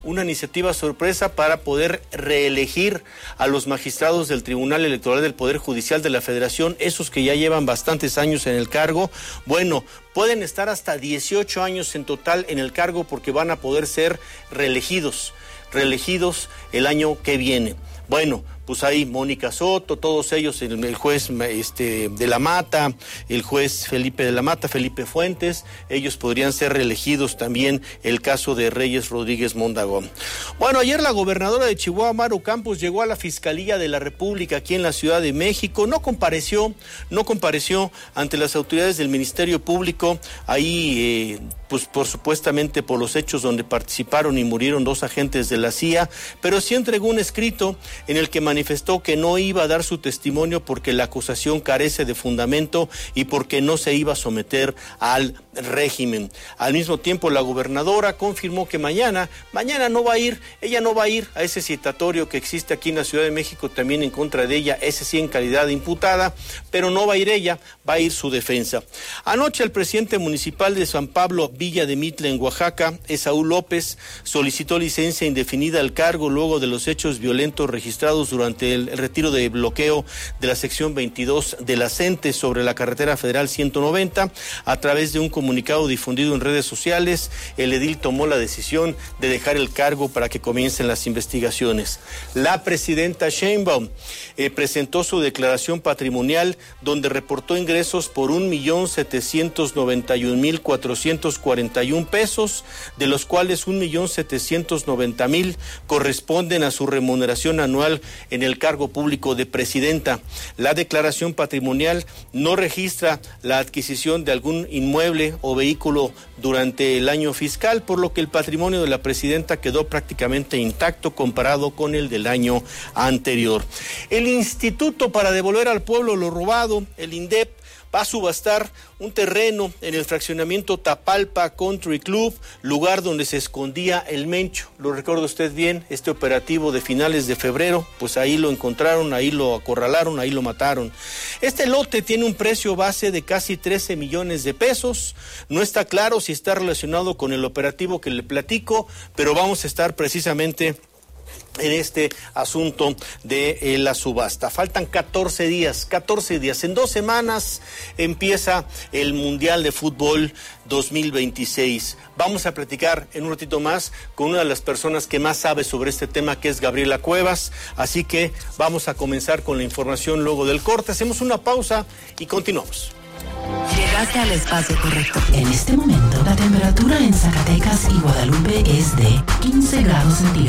Una iniciativa sorpresa para poder reelegir a los magistrados del Tribunal Electoral del Poder Judicial de la Federación, esos que ya llevan bastantes años en el cargo. Bueno, pueden estar hasta 18 años en total en el cargo porque van a poder ser reelegidos el año que viene. Bueno, pues ahí Mónica Soto, todos ellos, el juez de la Mata, el juez Felipe de la Mata, Felipe Fuentes, ellos podrían ser reelegidos también, el caso de Reyes Rodríguez Mondagón. Bueno, ayer la gobernadora de Chihuahua, Maru Campos, llegó a la Fiscalía de la República aquí en la Ciudad de México, no compareció ante las autoridades del Ministerio Público, ahí pues supuestamente por los hechos donde participaron y murieron 2 agentes de la CIA, pero sí entregó un escrito en el que manifestó que no iba a dar su testimonio porque la acusación carece de fundamento y porque no se iba a someter al régimen. Al mismo tiempo, la gobernadora confirmó que mañana no va a ir a ese citatorio que existe aquí en la Ciudad de México también en contra de ella, ese sí en calidad de imputada, pero no va a ir ella, va a ir su defensa. Anoche el presidente municipal de San Pablo, Villa de Mitla, en Oaxaca, Esaú López, solicitó licencia indefinida al cargo luego de los hechos violentos registrados durante el retiro de bloqueo de la sección 22 de la CENTE sobre la carretera federal 190. A través de un comunicado difundido en redes sociales, el edil tomó la decisión de dejar el cargo para que comiencen las investigaciones. La presidenta Sheinbaum presentó su declaración patrimonial donde reportó ingresos por 1,791,441 pesos, de los cuales 1,790,000 corresponden a su remuneración anual en el cargo público de presidenta. La declaración patrimonial no registra la adquisición de algún inmueble o vehículo durante el año fiscal, por lo que el patrimonio de la presidenta quedó prácticamente intacto comparado con el del año anterior. El Instituto para Devolver al Pueblo lo Robado, el INDEP, va a subastar un terreno en el fraccionamiento Tapalpa Country Club, lugar donde se escondía el Mencho. Lo recuerda usted bien, este operativo de finales de febrero, pues ahí lo encontraron, ahí lo acorralaron, ahí lo mataron. Este lote tiene un precio base de casi 13 millones de pesos. No está claro si está relacionado con el operativo que le platico, pero vamos a estar precisamente en este asunto de la subasta. Faltan 14 días. En 2 semanas empieza el Mundial de Fútbol 2026. Vamos a platicar en un ratito más con una de las personas que más sabe sobre este tema, que es Gabriela Cuevas. Así que vamos a comenzar con la información luego del corte. Hacemos una pausa y continuamos. Llegaste al espacio correcto. En este momento, la temperatura en Zacatecas y Guadalupe es de 15 grados centígrados.